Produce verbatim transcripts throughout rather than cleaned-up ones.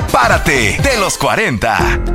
Párate de los cuarenta.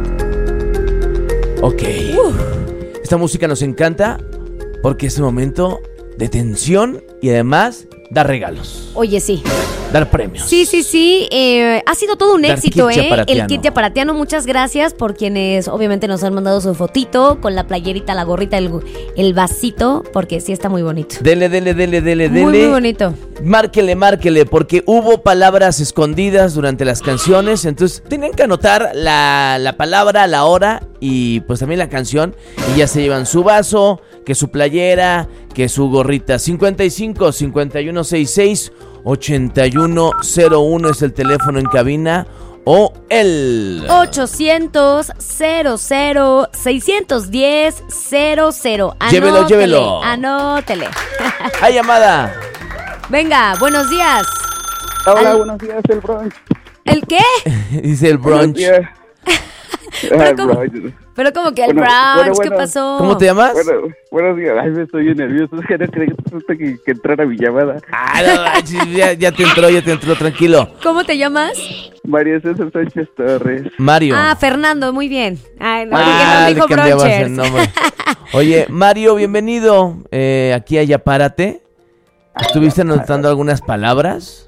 Ok. Uh. Esta música nos encanta porque es un momento de tensión y además dar regalos. Oye, sí. Dar premios. Sí, sí, sí. Eh, ha sido todo un Dar éxito, kit ¿eh? yaparatiano. El kit yaparatiano. Muchas gracias por quienes obviamente nos han mandado su fotito con la playerita, la gorrita, el, el vasito, porque sí está muy bonito. Dele, dele, dele, dele, dele. Muy, muy bonito. Márquele, márquele, porque hubo palabras escondidas durante las canciones. Entonces, tienen que anotar la, la palabra, la hora y pues también la canción. Y ya se llevan su vaso, que su playera, que su gorrita. cincuenta y cinco, cincuenta y uno sesenta y seis, ochenta y uno cero uno es el teléfono en cabina. O el ochocientos, cero cero, seiscientos diez, cero cero. Anótele, Llévelo, llévelo. Anótele. ¡Hay llamada! Venga, buenos días. Hola, Al- buenos días, el brunch. ¿El qué? Dice el Buenos brunch. días. Pero Ah, ¿cómo? brunch. Pero como que el Bueno, brunch, bueno, ¿qué bueno. pasó? ¿Cómo te llamas? Bueno, buenos días. Ay, me estoy bien nervioso. Es que no creí que, que, que entrara mi llamada. Ah, no, manches, ya, ya te entró, ya te entró, tranquilo. ¿Cómo te llamas? María César Sánchez Torres. Mario. Ah, Fernando, muy bien. Ay, no, Ah, porque nos le dijo cambiabas brunchers. el nombre. Oye, Mario, bienvenido eh, aquí a Ya Párate. ¿Estuviste anotando algunas palabras?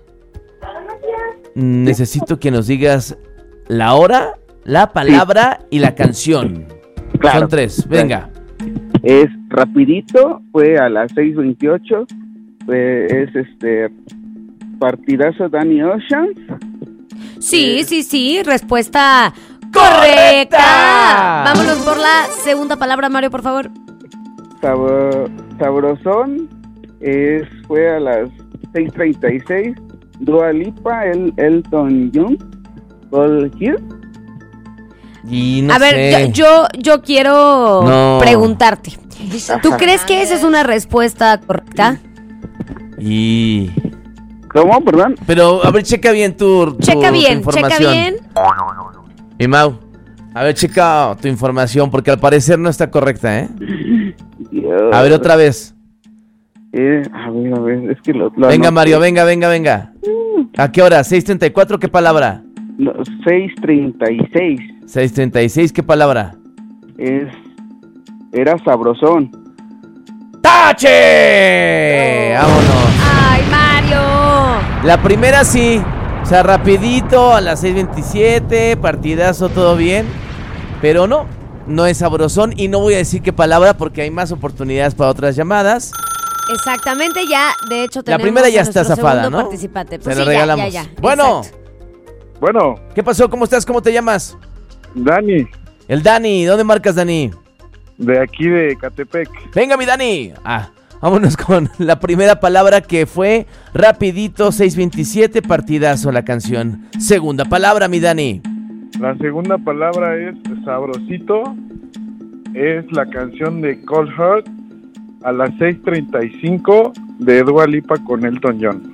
Mm, Necesito que nos digas la hora, la palabra y la canción. Claro. Son tres, venga. Es rapidito, fue a las seis veintiocho. Fue, es este partidazo Danny Ocean. Sí, sí, sí, respuesta ¡Correcta! correcta. Vámonos por la segunda palabra, Mario, por favor. Sabor, sabrosón. Es, fue a las seis treinta y seis. Dua Lipa, el, Elton John. Paul Hill. Y no A ver, sé. yo, yo, yo quiero No. preguntarte. ¿Tú crees que esa es una respuesta correcta? Y... ¿Cómo? Perdón. Pero, a ver, checa bien tu, tu- Checa tu bien, checa información. bien. Mi Mau, a ver, checa tu información porque al parecer no está correcta, ¿eh? Dios. A ver, otra vez. Eh, a ver, a ver, es que lo, lo Venga, anoté. Mario, venga, venga, venga. ¿A qué hora? ¿seis treinta y cuatro? ¿Qué palabra? No, seis treinta y seis. seis treinta y seis, ¿qué palabra? Es, era sabrosón. ¡Tache! ¡Vámonos! ¡Ay, Mario! La primera sí, o sea, rapidito, a las seis veintisiete, partidazo, todo bien. Pero no, no es sabrosón y no voy a decir qué palabra porque hay más oportunidades para otras llamadas. Exactamente, ya, de hecho, La tenemos primera ya a está nuestro zafada, segundo ¿no? participante. Se Pues la sí, ya, regalamos. ya, ya, Bueno, exacto. Bueno, ¿qué pasó? ¿Cómo estás? ¿Cómo te llamas? Dani, El Dani, ¿dónde marcas, Dani? de aquí de Catepec. Venga, mi Dani. Ah, vámonos con la primera palabra que fue rapidito, seis veintisiete, partidazo la canción. Segunda palabra, mi Dani. La segunda palabra es sabrosito. Es la canción de Cold Heart a las seis treinta y cinco de Dua Lipa con Elton John.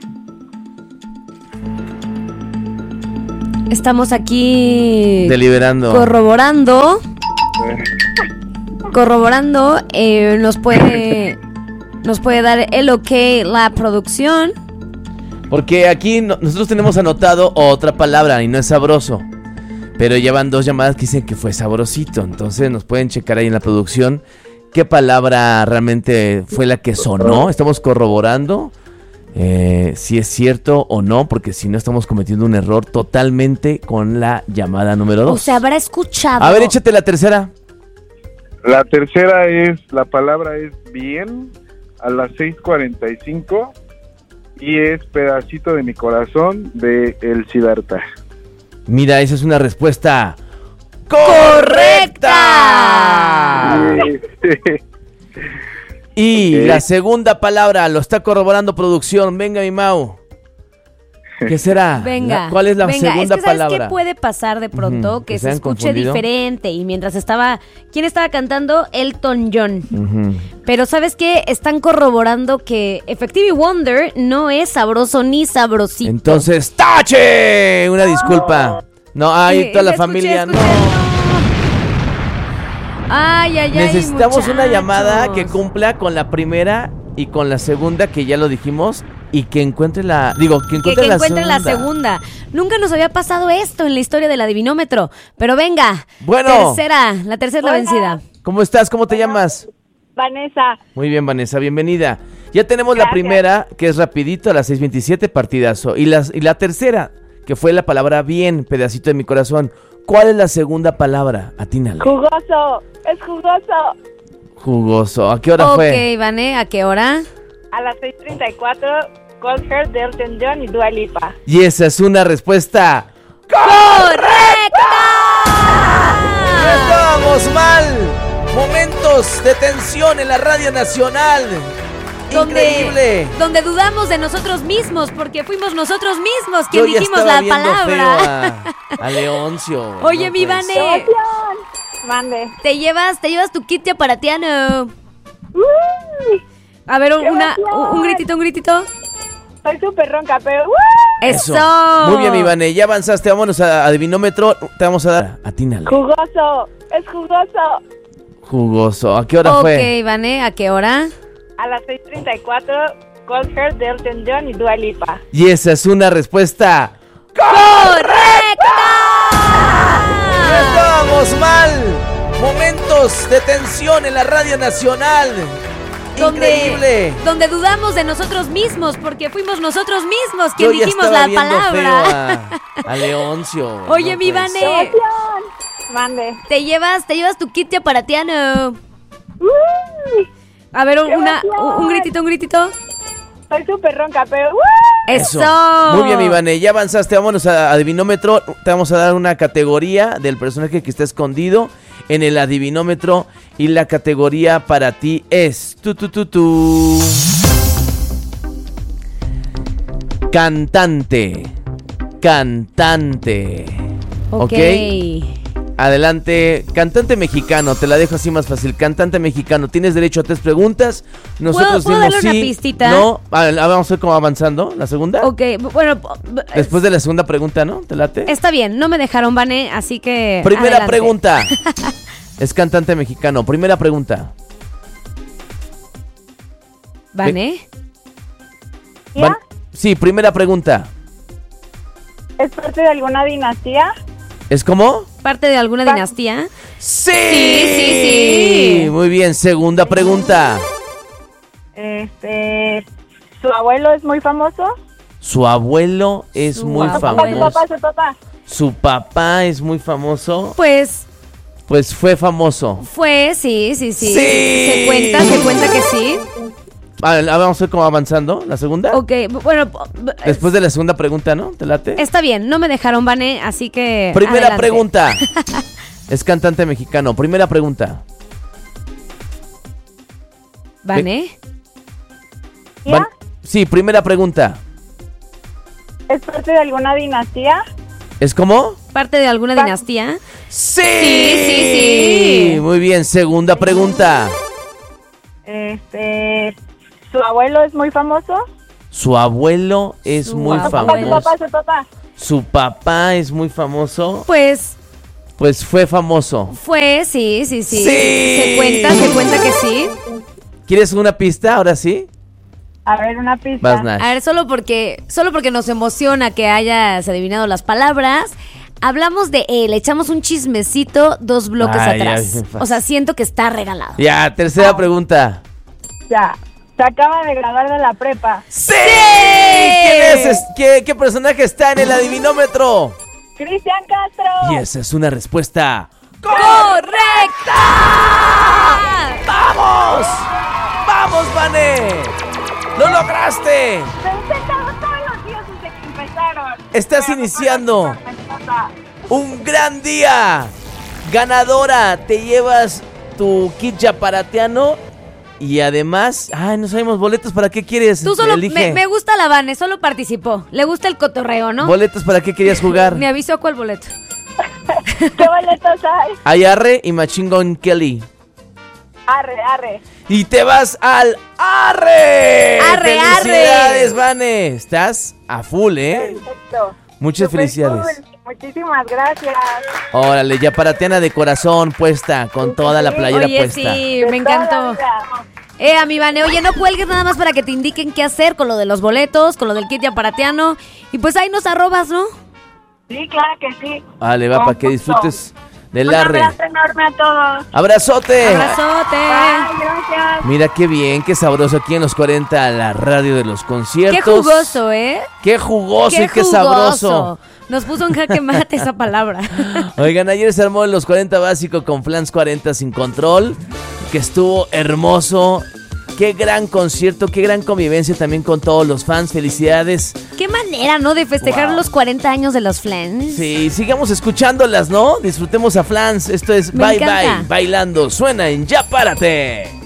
Estamos aquí Deliberando. corroborando. Eh, Corroborando, eh, nos puede nos puede dar el ok la producción. Porque aquí no- nosotros tenemos anotado otra palabra y no es sabroso. Pero llevan dos llamadas que dicen que fue sabrosito. Entonces nos pueden checar ahí en la producción qué palabra realmente fue la que sonó. Estamos corroborando eh, si es cierto o no, porque si no estamos cometiendo un error totalmente con la llamada número dos. O sea, habrá escuchado. A ver, échate la tercera. La tercera es, la palabra es bien a las seis cuarenta y cinco y es pedacito de mi corazón de El Siddhartha. Mira, esa es una respuesta ¡Correcta! Y Ok. la segunda palabra lo está corroborando producción. Venga, mi Mau. ¿Qué será? Venga. La- ¿Cuál es la venga, segunda es que ¿sabes palabra? qué puede pasar de pronto? Ujú, que que se se hayan escuche confundido. diferente. Y mientras estaba... ¿Quién estaba cantando? Elton John. Ujú. Pero ¿sabes qué? Están corroborando que Effective Wonder no es sabroso ni sabrosito. Entonces, ¡tache! Una disculpa. No, ay, Sí, toda la escuché, familia, escuché, no. Ay, ay, ay. Necesitamos una muchachos. llamada que cumpla con la primera y con la segunda, que ya lo dijimos. y que encuentre la... Digo, que Que, encuentre, que la, encuentre segunda. la segunda. Nunca nos había pasado esto en la historia del adivinómetro. Pero venga. Bueno. Tercera. La tercera es la Hola. vencida. ¿Cómo estás? ¿Cómo te llamas? Vanessa. Muy bien, Vanessa, bienvenida. Ya tenemos la Gracias. primera, que es rapidito, a las seis veintisiete, partidazo. Y, las, y la tercera, que fue la palabra bien, pedacito de mi corazón. ¿Cuál es la segunda palabra? Atínale. Jugoso. Es jugoso. Jugoso. ¿A qué hora Ok, fue? Vane, ¿a qué hora? A las seis treinta y cuatro, Cold Heart de Elton John y Dua Lipa. Y esa es una respuesta... ¡Correcta! ¡No estábamos mal! Momentos de tensión en la Radio Nacional. Increíble. Donde, donde dudamos de nosotros mismos, porque fuimos nosotros mismos Yo quien ya dijimos estaba la viendo palabra. feo a, a Leoncio. Oye, No mi puede Vane, ser. Mande. te llevas, te llevas tu kit aparatiano. Uy, A ver, ¡Qué una, emoción! un, un gritito, un gritito. soy súper ronca, pero... ¡uh! Eso. Muy bien, mi Vane, ya avanzaste, vámonos a adivinómetro. Te vamos a dar, atínale. Jugoso. Es jugoso. Jugoso. ¿A qué hora Ok, fue? Vane, ¿a qué hora? A las seis treinta y cuatro, Cold Heart de Elton John y Dua Lipa. Y esa es una respuesta... ¡Correcta! ¡No estábamos mal! Momentos de tensión en la Radio Nacional. Increíble. Donde, donde dudamos de nosotros mismos, porque fuimos nosotros mismos quien Yo ya dijimos estaba la viendo palabra. feo a, a Leoncio. Oye, No mi puede Vane, ser. Mande. te llevas, te llevas tu kit aparatiano. Uy, A ver, ¡Qué una, emoción! un, un gritito, un gritito. soy súper ronca, pero... ¡uh! Eso. Muy bien, mi Vane, ya avanzaste, vámonos a adivinómetro. Te vamos a dar una categoría del personaje que está escondido en el adivinómetro. Y la categoría para ti es... Tu, tu, tu, tu. Cantante. Cantante. Ok. Adelante, cantante mexicano, te la dejo así más fácil. Cantante mexicano, tienes derecho a tres preguntas. Nosotros ¿Puedo dimos darle una sí, pistita? no. A ver, vamos a ver cómo va avanzando. ¿La segunda? Ok, bueno. b- Después de la segunda pregunta, ¿no? ¿Te late? Está bien, no me dejaron, Vane, así que. Primera adelante. pregunta. Es cantante mexicano. Primera pregunta. ¿Vane? ¿Ya? Van- Sí, primera pregunta. ¿Es parte de alguna dinastía? ¿Es cómo? ¿Parte de alguna Pa- dinastía? Sí. Sí, sí, sí. Muy bien, segunda pregunta. Este... ¿Su abuelo es muy famoso? Su abuelo es Su muy abuelo. Su famoso. papá, su papá. Su papá es muy famoso. Pues Pues fue famoso. fue, sí, sí, sí. Sí. Se cuenta, se cuenta que sí. A ver, vamos a ver cómo va avanzando. ¿La segunda? Ok, b- bueno. b- Después de la segunda pregunta, ¿no? ¿Te late? Está bien, no me dejaron, Vane, así que. Primera adelante. pregunta. Es cantante mexicano. Primera pregunta. ¿Vane? ¿Ya? Van- Sí, primera pregunta. ¿Es parte de alguna dinastía? ¿Es cómo? ¿Parte de alguna Pa- dinastía? Sí. Sí, sí, sí. Muy bien, segunda pregunta. Este... ¿Su abuelo es muy famoso? Su abuelo es Su muy Su papá, su famoso. papá, su papá. Su papá es muy famoso. Pues Pues fue famoso. fue, sí, sí, sí. Sí. Se cuenta, se cuenta que sí. ¿Quieres una pista ahora sí? A ver, una pista. Vas, Nash. A ver, solo porque, solo porque nos emociona que hayas adivinado las palabras. Hablamos de él, echamos un chismecito dos bloques Ay, atrás. ay, me O sea, siento que está regalado. Ya, tercera pregunta. Ya. Se acaba de graduar de la prepa. ¡Sí! ¿Quién es? es- ¿Qué, qué personaje está en el adivinómetro? ¡Cristian Castro! Y esa es una respuesta. ¡Correcta! ¡Vamos! ¡Vamos, Vane! ¡Lo lograste! Lo he intentado todos los días desde que empezaron. Estás Pero iniciando. no puedo con mi esposa. ¡Un gran día! Ganadora, te llevas tu kit yaparateano y además, ay, no sabemos boletos, ¿para qué quieres? Tú solo, Elige. me, me gusta la Vane, solo participó. Le gusta el cotorreo, ¿no? ¿Boletos para qué querías jugar? Me avisó cuál boleto. ¿Qué boletos hay? Hay Arre y Machine Gun Kelly. Arre, arre. Y te vas al Arre. Arre, ¡Felicidades, arre! Vane! Estás a full, ¿eh? Perfecto. Muchas Super felicidades. cool. Muchísimas gracias. Órale, ya parateana de corazón puesta, con toda la playera Oye, puesta. sí, De me toda la encantó. vida. Eh, a mi Vane, oye, no cuelgues nada más para que te indiquen qué hacer con lo de los boletos, con lo del kit de aparatiano. Y pues ahí nos arrobas, ¿no? Sí, claro que sí. Vale, va, Con para que gusto. disfrutes del Un arre. abrazo enorme a todos. ¡Abrazote! Abrazote. Bye, gracias. Mira qué bien, qué sabroso aquí en los cuarenta, la radio de los conciertos. Qué jugoso, ¿eh? Qué jugoso y qué jugoso. sabroso. Nos puso en jaque mate esa palabra. Oigan, ayer se armó en los cuarenta básico con Flans cuarenta sin control, que estuvo hermoso. Qué gran concierto, qué gran convivencia también con todos los fans. Felicidades. Qué manera, ¿no? De festejar Wow. los cuarenta años de los Flans. Sí, sigamos escuchándolas, ¿no? Disfrutemos a Flans. Esto es Me Bye encanta. Bye, bailando. Suena en Ya Párate.